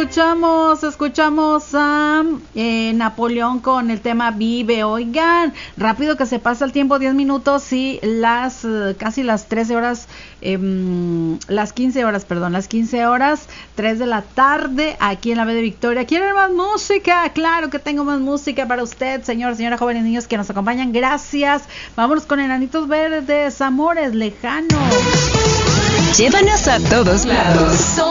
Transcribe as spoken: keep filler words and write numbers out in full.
escuchamos, escuchamos a eh, Napoleón con el tema Vive. Oigan, rápido que se pasa el tiempo, diez minutos y las uh, casi las trece horas, eh, las quince horas, perdón, las quince horas, tres de la tarde, aquí en la B de Victoria. ¿Quieren más música? Claro que tengo más música para usted, señor, señora, jóvenes, niños que nos acompañan. Gracias. Vámonos con Enanitos Verdes, Amores Lejanos. Llévanos a todos lados.